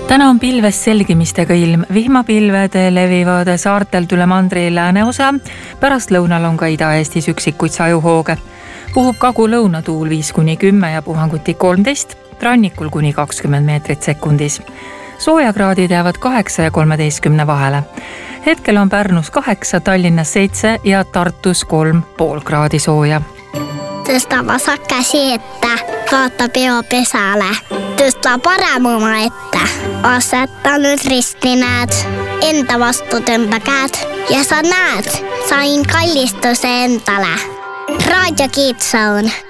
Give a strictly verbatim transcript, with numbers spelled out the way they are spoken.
Täna on pilves selgimistega ilm. Vihmapilved levivad saartelt üle mandri lääneosa. Pärast lõunal on ka Ida-Eestis üksikuid sajuhooge. Puhub kagu-lõuna tuul viis kuni kümme ja puhanguti kolmteist, rannikul kuni kakskümmend meetrit sekundis. Soojakraadid jäävad kaheksa ja kolmeteistkümne vahele. Hetkel on Pärnus kaheksa, Tallinnas seitse ja Tartus kolm pool kraadi sooja. Tõsta vasak käsi ette, vaata peo pesale. Tõsta parem oma ette. Aseta nüüd risti näed. Enda vastu tõmba käed. Ja sa näed, sain kallistuse endale. Raadio Kids Zone.